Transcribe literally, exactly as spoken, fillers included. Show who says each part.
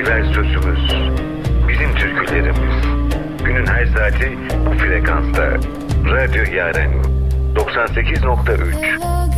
Speaker 1: ver sözümüz. Bizim türkülerimiz. Günün her saati bu frekansta. Radyo Yaren doksan sekiz nokta üç.